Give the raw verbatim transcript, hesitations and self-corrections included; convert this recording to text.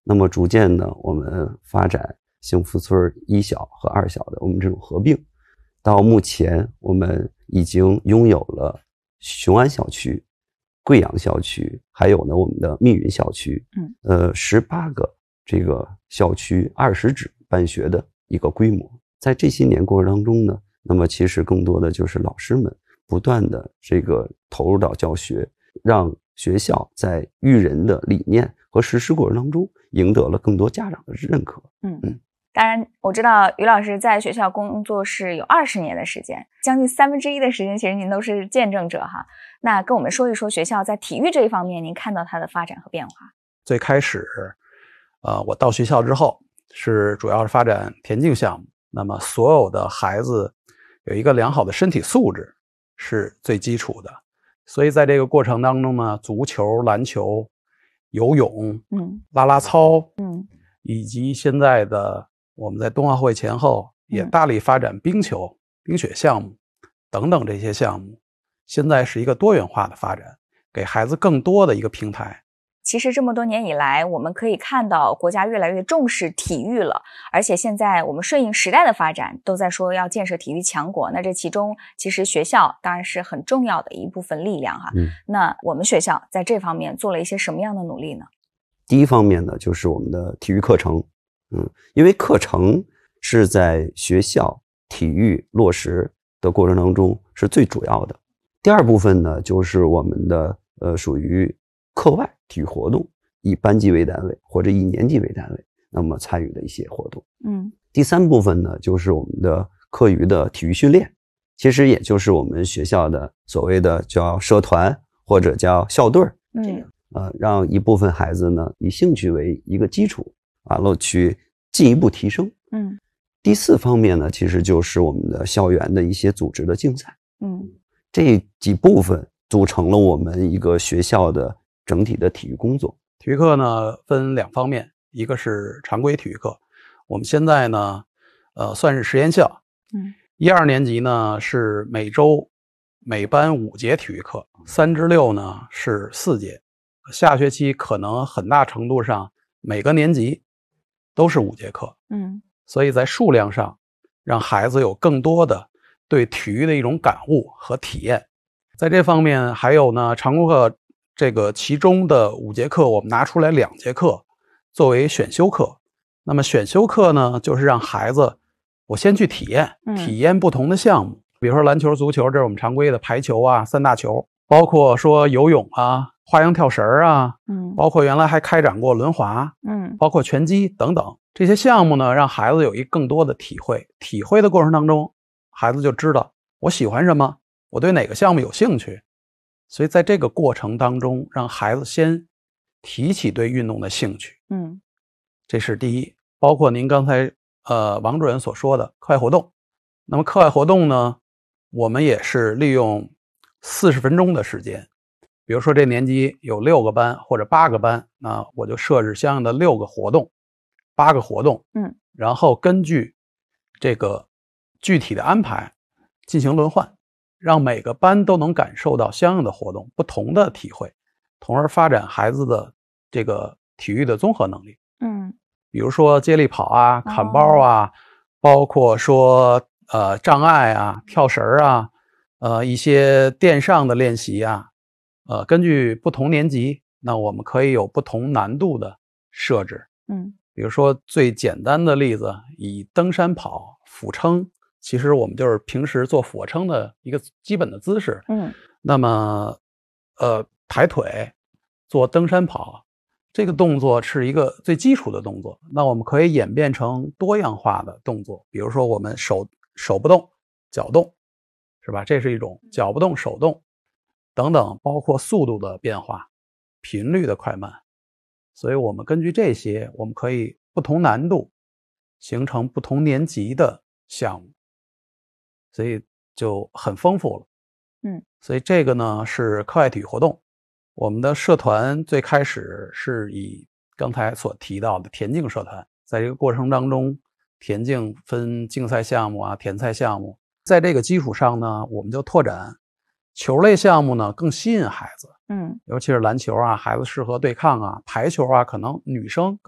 那么逐渐呢，我们发展幸福村一小和二小的我们这种合并，到目前我们已经拥有了雄安校区、贵阳校区，还有呢我们的密云校区， 嗯， 呃，十八个这个校区二十支办学的一个规模。在这些年过程当中呢，那么其实更多的就是老师们不断的这个投入到教学，让学校在育人的理念和实施过程当中赢得了更多家长的认可。 嗯嗯。当然我知道于老师在学校工作是有二十年的时间，将近三分之一的时间其实您都是见证者哈。那跟我们说一说学校在体育这一方面您看到它的发展和变化。 最开始呃，我到学校之后是主要是发展田径项目，那么所有的孩子有一个良好的身体素质是最基础的，所以在这个过程当中呢，足球、篮球、游泳、 嗯， 啦啦操， 嗯， 以及现在的我们在冬奥会前后也大力发展冰球、嗯、冰雪项目等等这些项目，现在是一个多元化的发展，给孩子更多的一个平台。 其实这么多年以来，我们可以看到国家越来越重视体育了，而且现在我们顺应时代的发展，都在说要建设体育强国。那这其中其实学校当然是很重要的一部分力量哈。 嗯， 那我们学校在这方面做了一些什么样的努力呢？ 第一方面呢，就是我们的体育课程，嗯，因为课程是在学校体育落实的过程当中是最主要的。第二部分呢，就是我们的呃属于课外体育活动，以班级为单位或者以年级为单位，那么参与的一些活动。 嗯， 第三部分呢，就是我们的课余的体育训练，其实也就是我们学校的所谓的叫社团或者叫校队， 嗯， 呃，让一部分孩子呢以兴趣为一个基础，完了去进一步提升。 嗯， 第四方面呢，其实就是我们的校园的一些组织的竞赛。 嗯， 这几部分组成了我们一个学校的整体的体育工作。 体育课呢分两方面，一个是常规体育课，我们现在呢呃算是实验校。 嗯， 一二年级呢是每周每班五节体育课，三至六呢是四节。下学期可能很大程度上每个年级都是五节课。 嗯， 所以在数量上让孩子有更多的对体育的一种感悟和体验。在这方面还有呢，常规课这个其中的五节课我们拿出来两节课作为选修课。那么选修课呢，就是让孩子我先去体验、嗯、体验不同的项目，比如说篮球、足球，这是我们常规的排球啊、三大球，包括说游泳啊、花样跳绳啊， 嗯， 包括原来还开展过轮滑， 嗯， 包括拳击等等这些项目呢，让孩子有一更多的体会。体会的过程当中，孩子就知道我喜欢什么，我对哪个项目有兴趣。所以在这个过程当中，让孩子先提起对运动的兴趣。 嗯， 这是第一。包括您刚才呃王主任所说的课外活动。那么课外活动呢，我们也是利用四十分钟的时间。比如说这年级有六个班或者八个班，那我就设置相应的六个活动、八个活动， 嗯， 然后根据这个具体的安排进行轮换，让每个班都能感受到相应的活动，不同的体会，从而发展孩子的这个体育的综合能力。 嗯， 比如说接力跑啊、砍包啊，哦、包括说呃障碍啊、跳绳啊，呃一些垫上的练习啊，呃根据不同年级，那我们可以有不同难度的设置。 嗯， 比如说最简单的例子，以登山跑、俯撑，其实我们就是平时做俯卧撑的一个基本的姿势。 嗯， 那么呃抬腿做登山跑，这个动作是一个最基础的动作，那我们可以演变成多样化的动作。比如说我们手手不动脚动，是吧？这是一种脚不动手动等等，包括速度的变化、频率的快慢。所以我们根据这些，我们可以不同难度形成不同年级的项目，所以就很丰富了。 嗯， 所以这个呢是课外体育活动。我们的社团最开始是以刚才所提到的田径社团，在这个过程当中，田径分竞赛项目啊、田赛项目，在这个基础上呢，我们就拓展球类项目呢，更吸引孩子。 嗯， 尤其是篮球啊，孩子适合对抗啊；排球啊，可能女生